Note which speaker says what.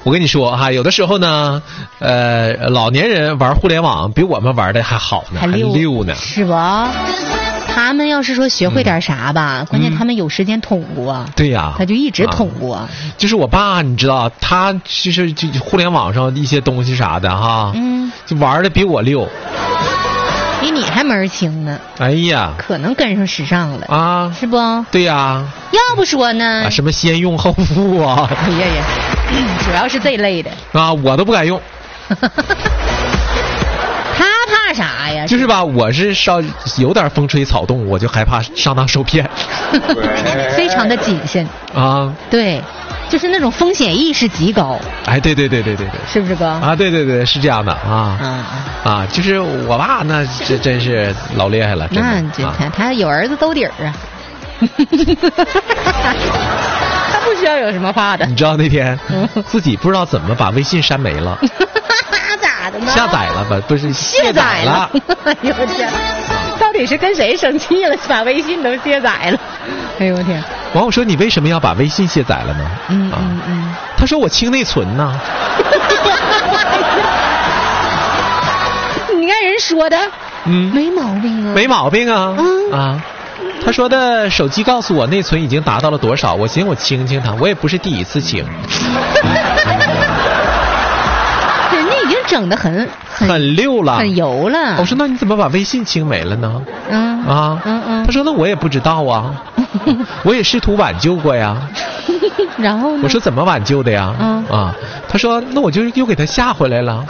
Speaker 1: 我跟你说哈，有的时候呢，老年人玩互联网比我们玩的还好呢，还溜呢，
Speaker 2: 是吧？他们要是说学会点啥吧，关键他们有时间捅过。对
Speaker 1: 呀，
Speaker 2: 他就一直捅过。
Speaker 1: 就是我爸，你知道，他其实就互联网上一些东西啥的哈，就玩的比我溜。
Speaker 2: 比你还门儿清呢。
Speaker 1: 哎呀，
Speaker 2: 可能跟上时尚了
Speaker 1: 啊，
Speaker 2: 是不？对
Speaker 1: 呀。
Speaker 2: 要不说呢？
Speaker 1: 什么先用后付啊？
Speaker 2: 哎呀，主要是这类的
Speaker 1: 啊，我都不敢用。
Speaker 2: 他怕啥呀？
Speaker 1: 就是吧，我是稍有点风吹草动，我就害怕上当受骗，
Speaker 2: 非常的谨慎
Speaker 1: 啊。
Speaker 2: 对，就是那种风险意识极高。
Speaker 1: 哎，对，
Speaker 2: 是不是哥？
Speaker 1: 啊，对，是这样的啊。啊，就是我爸那这真是老厉害了，真的。
Speaker 2: 那他有儿子兜底儿啊。他不需要有什么怕的。
Speaker 1: 你知道那天自己不知道怎么把微信删没了。
Speaker 2: 咋的呢？
Speaker 1: 下载了吧？不是卸载了。
Speaker 2: 哎呦我天！到底是跟谁生气了，把微信都卸载了？哎呦我天！
Speaker 1: 完我说你为什么要把微信卸载了呢？他说我清内存呢。
Speaker 2: 你看人说的，没毛病啊，
Speaker 1: 没毛病啊，啊。他说的手机告诉我内存已经达到了多少，我寻思我清清它，我也不是第一次清。
Speaker 2: 人家已经整得很
Speaker 1: 溜了，
Speaker 2: 很油了。
Speaker 1: 我说那你怎么把微信清没了呢？他说那我也不知道啊，我也试图挽救过呀。
Speaker 2: 然后呢？
Speaker 1: 我说怎么挽救的呀？他说那我就又给他下回来了。